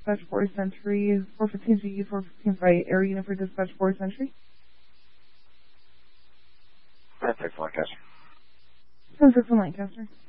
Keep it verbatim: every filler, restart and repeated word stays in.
dispatch Forest Sentry, four fifteen G U, four fifteen by air unit for dispatch Forest Sentry. Perfect, Lancaster. seven six one Lancaster.